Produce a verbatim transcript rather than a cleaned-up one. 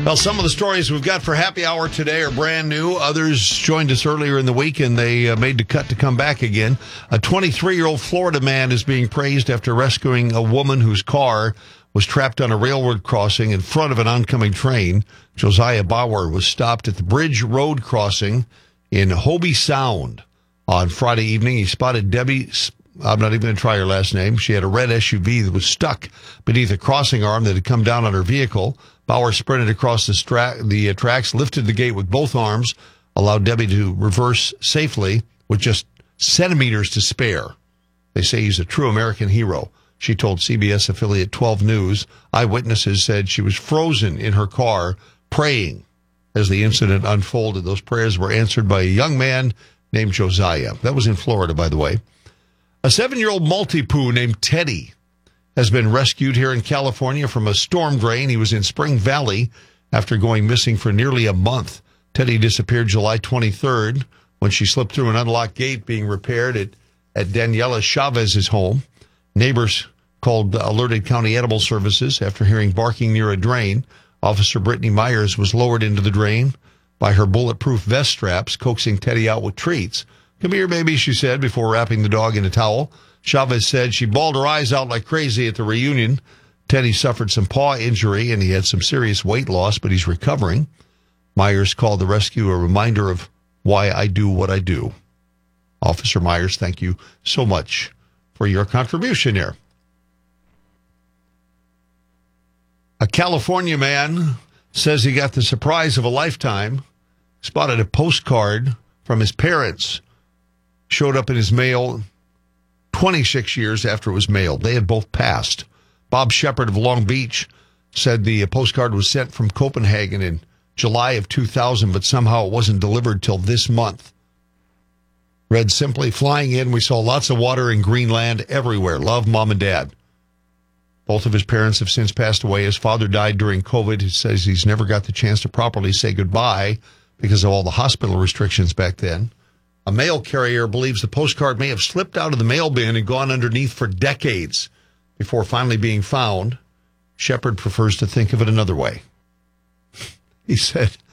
Well, some of the stories we've got for happy hour today are brand new. Others joined us earlier in the week, and they uh, made the cut to come back again. A twenty-three-year-old Florida man is being praised after rescuing a woman whose car was trapped on a railroad crossing in front of an oncoming train. Josiah Bauer was stopped at the Bridge Road crossing in Hobie Sound on Friday evening. He spotted Debbie. I'm not even going to try her last name. She had a red S U V that was stuck beneath a crossing arm that had come down on her vehicle. Bauer sprinted across the, stra- the uh, tracks, lifted the gate with both arms, allowed Debbie to reverse safely with just centimeters to spare. They say he's a true American hero. She told C B S affiliate twelve News. Eyewitnesses said she was frozen in her car, praying as the incident unfolded. Those prayers were answered by a young man named Josiah. That was in Florida, by the way. A seven-year-old Maltipoo named Teddy has been rescued here in California from a storm drain. He was in Spring Valley after going missing for nearly a month. Teddy disappeared July twenty-third when she slipped through an unlocked gate being repaired at, at Daniela Chavez's home. Neighbors called alerted County Animal Services after hearing barking near a drain. Officer Brittany Myers was lowered into the drain by her bulletproof vest straps, coaxing Teddy out with treats. "Come here, baby," she said before wrapping the dog in a towel. Chavez said she bawled her eyes out like crazy at the reunion. Teddy suffered some paw injury and he had some serious weight loss, but he's recovering. Myers called the rescue a reminder of why I do what I do. Officer Myers, thank you so much for your contribution here. A California man says he got the surprise of a lifetime, spotted a postcard from his parents, showed up in his mail twenty-six years after it was mailed. They had both passed. Bob Shepard of Long Beach said the postcard was sent from Copenhagen in July of two thousand, but somehow it wasn't delivered till this month. Read simply, "Flying in, we saw lots of water in Greenland everywhere. Love, Mom and Dad." Both of his parents have since passed away. His father died during COVID. He says he's never got the chance to properly say goodbye because of all the hospital restrictions back then. A mail carrier believes the postcard may have slipped out of the mail bin and gone underneath for decades before finally being found. Shepard prefers to think of it another way. He said,